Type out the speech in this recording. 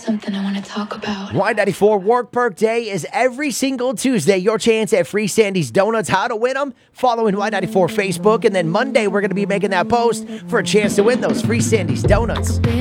something I want to talk about. Y94 Work Perk Day is every single Tuesday. Your chance at free Sandy's Donuts. How to win them? Following Y94 Facebook. And then Monday, we're going to be making that post for a chance to win those free Sandy's Donuts.